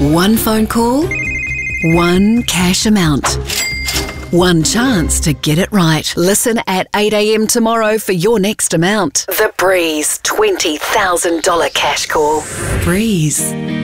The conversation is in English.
One phone call, one cash amount. One chance to get it right. Listen at 8 a.m. tomorrow for your next amount. The Breeze $20,000 cash call. Breeze.